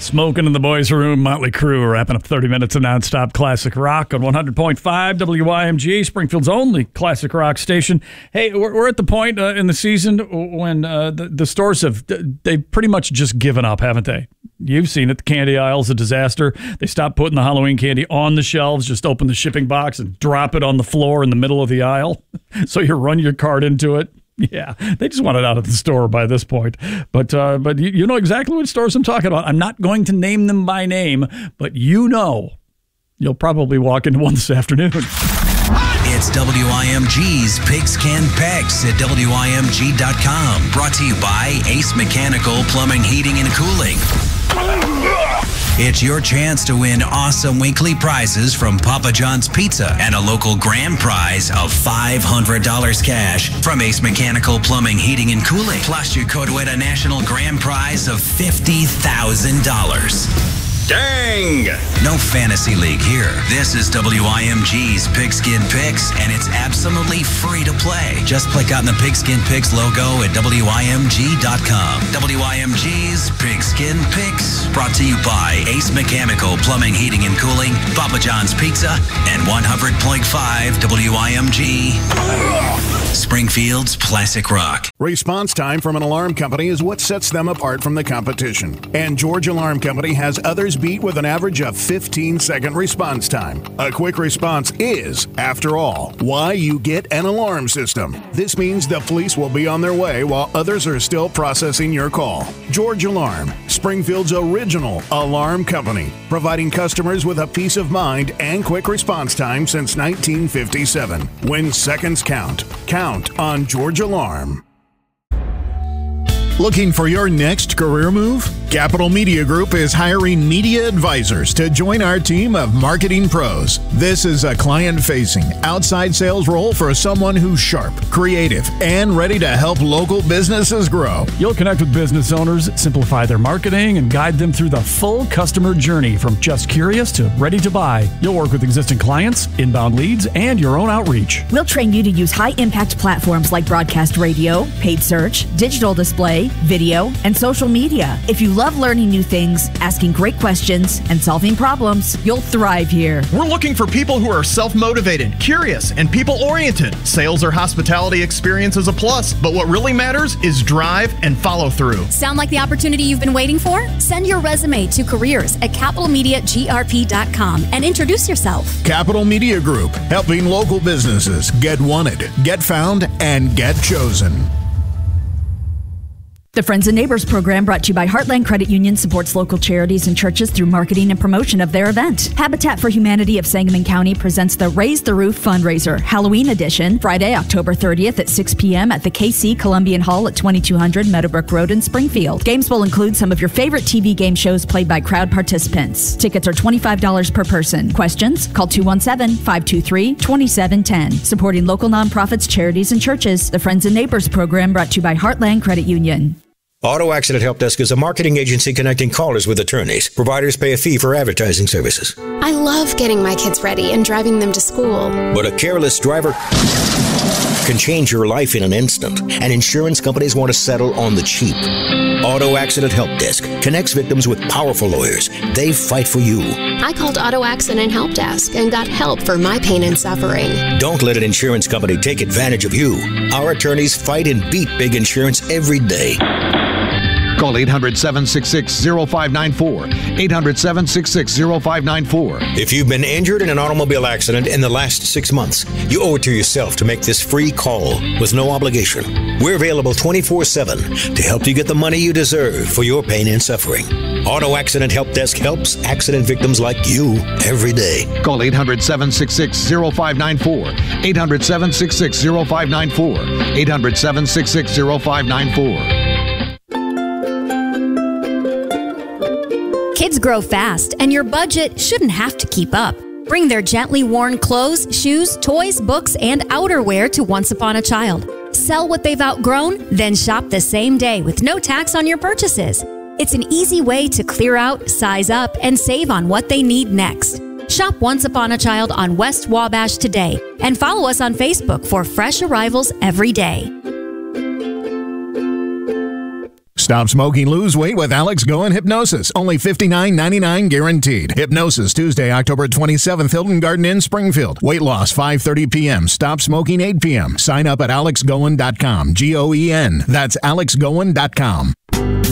Smoking in the boys' room, Motley Crue wrapping up 30 minutes of nonstop classic rock on 100.5 WYMG, Springfield's only classic rock station. Hey, we're at the point in the season when the stores they've pretty much just given up, haven't they? You've seen it. The candy aisle's a disaster. They stopped putting the Halloween candy on the shelves, just open the shipping box and drop it on the floor in the middle of the aisle. So you run your cart into it. Yeah, they just want it out of the store by this point. But you know exactly what stores I'm talking about. I'm not going to name them by name, but you know. You'll probably walk into one this afternoon. It's WIMG's Pigskin Picks at WIMG.com. Brought to you by Ace Mechanical Plumbing, Heating, and Cooling. It's your chance to win awesome weekly prizes from Papa John's Pizza and a local grand prize of $500 cash from Ace Mechanical Plumbing, Heating, and Cooling. Plus, you could win a national grand prize of $50,000. Dang! No fantasy league here. This is WIMG's Pigskin Picks, and it's absolutely free to play. Just click on the Pigskin Picks logo at WIMG.com. WIMG's Pigskin Picks, brought to you by Ace Mechanical Plumbing, Heating, and Cooling, Papa John's Pizza, and 100.5 WIMG. Springfield's classic rock. Response time from an alarm company is what sets them apart from the competition. And George Alarm Company has others beat with an average of 15-second response time. A quick response is, after all, why you get an alarm system. This means the police will be on their way while others are still processing your call. George Alarm, Springfield's original alarm company, providing customers with a peace of mind and quick response time since 1957. When seconds count, count on George Alarm. Looking for your next career move? Capital Media Group is hiring media advisors to join our team of marketing pros. This is a client-facing, outside sales role for someone who's sharp, creative, and ready to help local businesses grow. You'll connect with business owners, simplify their marketing, and guide them through the full customer journey from just curious to ready to buy. You'll work with existing clients, inbound leads, and your own outreach. We'll train you to use high-impact platforms like broadcast radio, paid search, digital display, video, and social media. If you love learning new things, asking great questions, and solving problems, you'll thrive here. We're looking for people who are self-motivated, curious, and people-oriented. Sales or hospitality experience is a plus, but what really matters is drive and follow-through. Sound like the opportunity you've been waiting for? Send your resume to careers@capitalmediagrp.com and introduce yourself. Capital Media Group, helping local businesses get wanted, get found, and get chosen. The Friends and Neighbors program, brought to you by Heartland Credit Union, supports local charities and churches through marketing and promotion of their event. Habitat for Humanity of Sangamon County presents the Raise the Roof fundraiser, Halloween edition, Friday, October 30th at 6 p.m. at the KC Columbian Hall at 2200 Meadowbrook Road in Springfield. Games will include some of your favorite TV game shows played by crowd participants. Tickets are $25 per person. Questions? Call 217-523-2710. Supporting local nonprofits, charities, and churches. The Friends and Neighbors program, brought to you by Heartland Credit Union. Auto Accident Help Desk is a marketing agency connecting callers with attorneys. Providers pay a fee for advertising services. I love getting my kids ready and driving them to school. But a careless driver can change your life in an instant, and insurance companies want to settle on the cheap. Auto Accident Help Desk connects victims with powerful lawyers. They fight for you. I called Auto Accident Help Desk and got help for my pain and suffering. Don't let an insurance company take advantage of you. Our attorneys fight and beat big insurance every day. Call 800-766-0594. 800-766-0594. If you've been injured in an automobile accident in the last 6 months, you owe it to yourself to make this free call with no obligation. We're available 24/7 to help you get the money you deserve for your pain and suffering. Auto Accident Help Desk helps accident victims like you every day. Call 800-766-0594. 800-766-0594. 800-766-0594. Kids grow fast, and your budget shouldn't have to keep up. Bring their gently worn clothes, shoes, toys, books, and outerwear to Once Upon a Child. Sell what they've outgrown, then shop the same day with no tax on your purchases. It's an easy way to clear out, size up, and save on what they need next. Shop Once Upon a Child on West Wabash today, and follow us on Facebook for fresh arrivals every day. Stop smoking, lose weight with Alex Goen Hypnosis. Only $59.99 guaranteed. Hypnosis Tuesday, October 27th, Hilton Garden Inn, Springfield. Weight loss 5:30 p.m. Stop smoking 8 p.m. Sign up at alexgoen.com. GOEN. That's alexgoen.com.